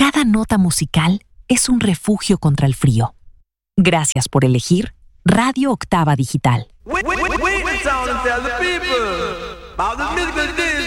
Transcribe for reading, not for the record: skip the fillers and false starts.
Cada nota musical es un refugio contra el frío. Gracias por elegir Radio Octava Digital.